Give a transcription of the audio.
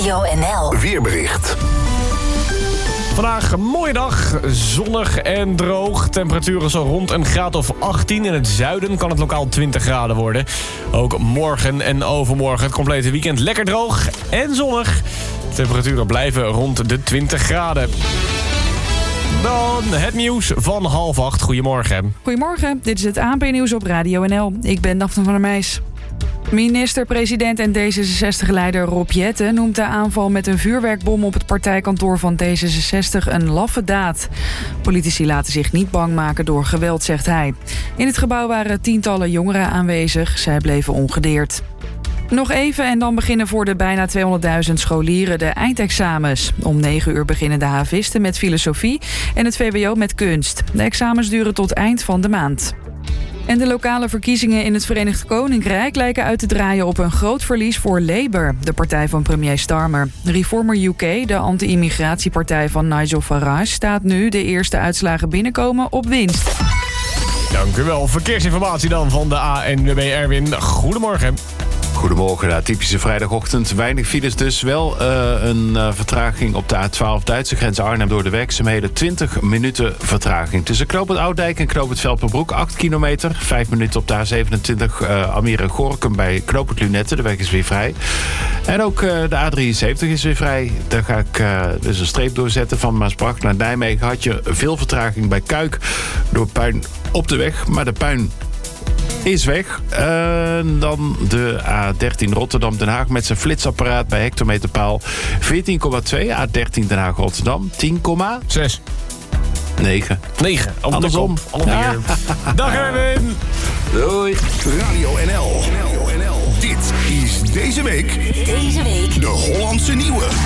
Radio NL. Weerbericht. Vandaag een mooie dag, zonnig en droog. Temperaturen zo rond een graad of 18. In het zuiden kan het lokaal 20 graden worden. Ook morgen en overmorgen het complete weekend lekker droog en zonnig. Temperaturen blijven rond de 20 graden. Dan het nieuws van 7:30. Goedemorgen. Goedemorgen, dit is het ANP-nieuws op Radio NL. Ik ben Daphne van der Meijs. Minister-president en D66-leider Rob Jetten noemt de aanval met een vuurwerkbom op het partijkantoor van D66 een laffe daad. Politici laten zich niet bang maken door geweld, zegt hij. In het gebouw waren tientallen jongeren aanwezig. Zij bleven ongedeerd. Nog even en dan beginnen voor de bijna 200.000 scholieren de eindexamens. Om 9 uur beginnen de havisten met filosofie en het VWO met kunst. De examens duren tot eind van de maand. En de lokale verkiezingen in het Verenigd Koninkrijk lijken uit te draaien op een groot verlies voor Labour, de partij van premier Starmer. Reformer UK, de anti-immigratiepartij van Nigel Farage, staat nu de eerste uitslagen binnenkomen op winst. Dank u wel. Verkeersinformatie dan van de ANWB Erwin. Goedemorgen. Goedemorgen, typische vrijdagochtend. Weinig files dus. Wel een vertraging op de A12 Duitse grens Arnhem door de werkzaamheden. 20 minuten vertraging. Tussen Knoop het Oudijk en Knoop het Velperbroek 8 kilometer. 5 minuten op de A27 Almere-Gorinchem bij Knoop het Lunette. De weg is weer vrij. En ook de A73 is weer vrij. Daar ga ik dus een streep doorzetten. Van Maasbracht naar Nijmegen had je veel vertraging bij Kuik door puin op de weg. Maar de puin is weg. Dan de A13 Rotterdam-Den Haag met zijn flitsapparaat bij hectometerpaal 14,2. A13 Den Haag-Rotterdam 10,6. 9. Andersom. Ja. Dag Erwin. Doei. Radio NL. Dit is deze week Deze week de Hollandse Nieuwe.